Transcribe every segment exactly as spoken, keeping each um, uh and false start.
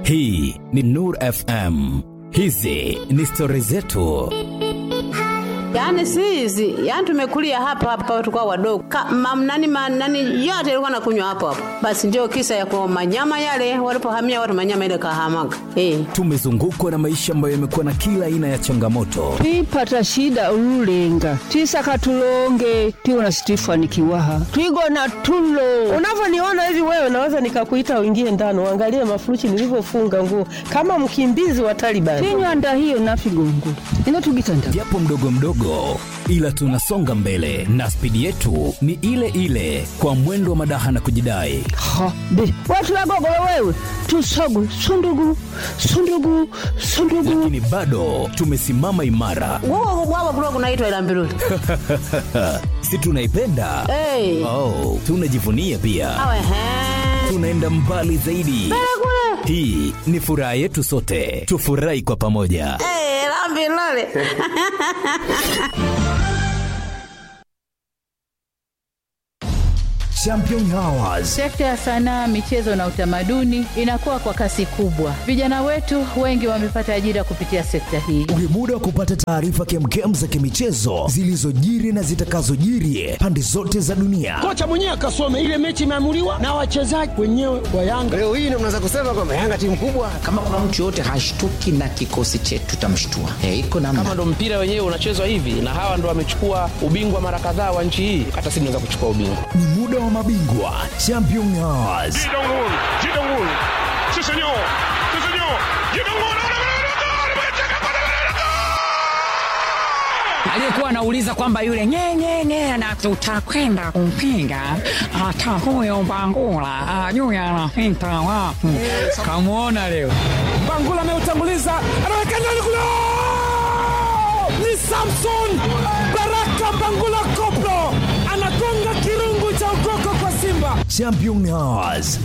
Hii ni Nur F M. Hizi ni story zetu. Yaani sisi, yaani tumekulia hapa hapa tulikuwa wadogo. Mam nani nani yote ilikuwa nakunywa hapo hapo. Basi ndio kisa ya kwa manyama yale walipohamia watu manyama ile kahamaga. Eh. Tumezungukwa na maisha ambayo yamekuwa na kila aina ya changamoto. Twipata shida urulenga. Twisaka tulonge, tiona Stefani Kiwaha. Twigona tulo. Unavyoniona hivi wewe naweza nikakuita uingie ndani uangalie mafurushi nilivyofunga nguo kama mkimbizi wa Taliban. Tinywanda hiyo nafigongo. Ino tugitanda. Japo mdogo mdogo, ila tunasonga mbele na spidi yetu ni ile ile kwa mwendo wa madaha na kujidai. Ha, be, watu wagogolo wewe, tusogu, sundugu, sundugu, sundugu. Lakini bado tumesimama imara. Wao wao bro kunaitwa Ilambiruli. Si tunaipenda? Eh. Oh, tunajivunia pia. Awe he. Tunaenda mbali zaidi. Hii ni furaha yetu sote. Tufurahi kwa pamoja. Eh, Ilambiruli. Champion Hours. Sekta ya sanaa, michezo na utamaduni inakuwa kwa kasi kubwa. Vijana wetu wengi wamepata ajira kupitia sekta hii. Ni muda wa kupata taarifa kemkem za kimichezo zilizojiri na zitakazojiri pande zote za dunia. Kocha mwenyewe akasome ile mechi imeamuliwa na wachezaji wenyewe wa Yanga. Leo hii ndio mnaweza kusema kwamba Yanga timu kubwa. Kama kuna mtu yote hashtuki na kikosi chetu tutamshtua. Eh, iko namna. Kama ndo mpira wenyewe unachezwa hivi na hawa ndo wamechukua ubingwa mara kadhaa wa nchi hii, hata sisi tunaweza kuchukua ubingwa. Ni muda wa mabingwa Champion Hours. Jidongul, Jidongul. Sí señor. Sí señor. Jidongul. Aliyekuwa anauliza kwamba yule nye nye nye na tutakwenda kumpinga hata huyo Bangula ajui anapita wapi. Kamuona leo Bangula ameutanguliza, anaweka ndani kule. Ni Samson Baraka Bangula Koplo anagonga kirungu cha ukoko kwa Simba. Champion Hours.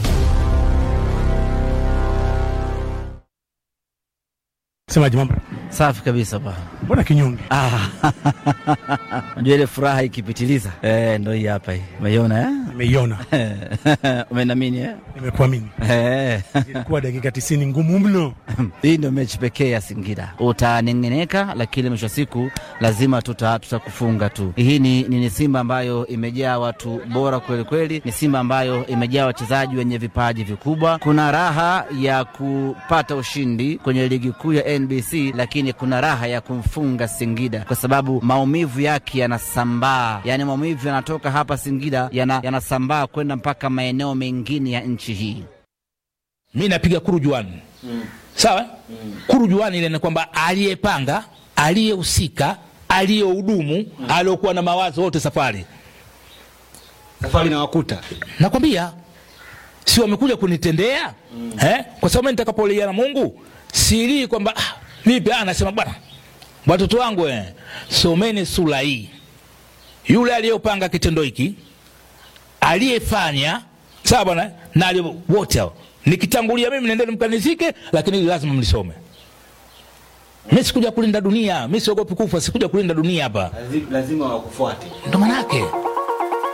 Semaji mambo? Safi kabisa pa. Mbona kinyonge? Ah. Unajua ile furaha ikipitiliza. Eh, ndio hii hapa hii. Umeiona eh? Nimeiona. Umenamini eh? Nimekuamini. Eh. Ilikuwa dakika tisini ngumu mno. Hii ndio mechi pekee ya Singida. Utanengeneka lakini mwisho siku lazima tuta tutakufunga tu. Hii ni, ni Simba ambayo imejaa watu bora kweli kweli. Ni Simba ambayo imejaa wachezaji wenye vipaji vikubwa. Kuna raha ya kupata ushindi kwenye ligi kuu ya N B C, lakini kuna raha ya kumfunga Singida kwa sababu maumivu yake yanasambaa. Yaani maumivu yanatoka hapa Singida yana, yanasambaa kwenda mpaka maeneo mengine ya nchi hii. Mimi napiga kurujuani. Mm. Sawa? Mm. Kurujuani ile ni kwamba aliyepanga, aliyehusika, aliyehudumu, mm. aliyokuwa na mawazo wote safari. Safari na wakuta. Nakwambia si wamekuja kunitendea? Mm. Eh? Kwa sababu mimi nitakapolia na Mungu siri kwamba ah, vipi anasema bwana watoto wangu eh someni sura hii. Yule aliyopanga kitendo hiki, aliyefanya, sawa bwana, na aliyo wote hao. Nikitangulia mimi nendeni mkanizike, lakini lazima mlisome. Mimi sikuja kulinda dunia, mimi siogopi kufa, sikuja kulinda dunia hapa. Lazima wakufuate. Ndio maana yake.